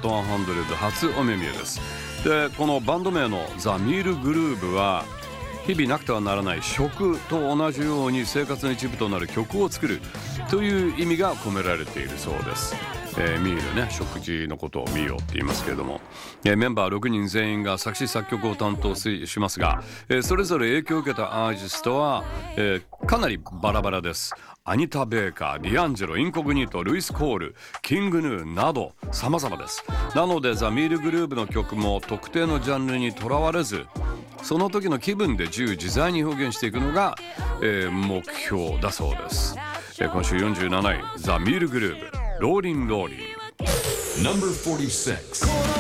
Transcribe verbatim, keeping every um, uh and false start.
トひゃく初お目見えです。でこのバンド名のザ・ミール・グルーヴは日々なくてはならない食と同じように生活の一部となる曲を作るという意味が込められているそうです。えー、ミールね、食事のことをミールって言いますけれども、えー、メンバーろくにん全員が作詞作曲を担当しますが、えー、それぞれ影響を受けたアーティストは、えー、かなりバラバラです。アニタ・ベーカー、ディアンジェロ、インコグニート、ルイス・コール、キングヌーなど様々です。なのでザ・ミール・グルーヴの曲も特定のジャンルにとらわれず、その時の気分で自由自在に表現していくのが、えー、目標だそうです。えー、今週よんじゅうなないザ・ミール・グルーヴ、ローリン・ローリン。 ナンバーよんじゅうろく